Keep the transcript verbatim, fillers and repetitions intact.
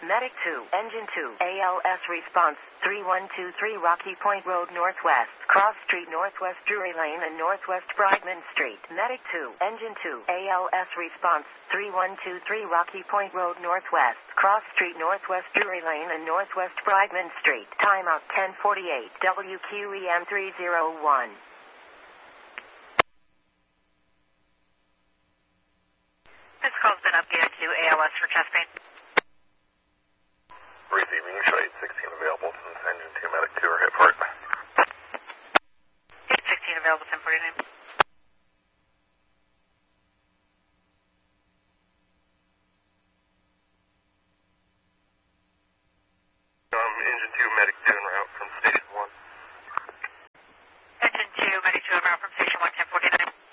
Medic two, Engine two, A L S response, three one two three Rocky Point Road Northwest, Cross Street Northwest Drury Lane and Northwest Brightman Street. Medic two, Engine two, A L S response, three one two three Rocky Point Road Northwest, Cross Street Northwest Drury Lane and Northwest Brightman Street. Timeout ten forty-eight, W Q E M three oh one. This call's been updated to A L S for chest pain. Receiving show eight sixteen available since engine two medic two are hit for it. eight sixteen available, ten forty-nine. Um, engine two medic two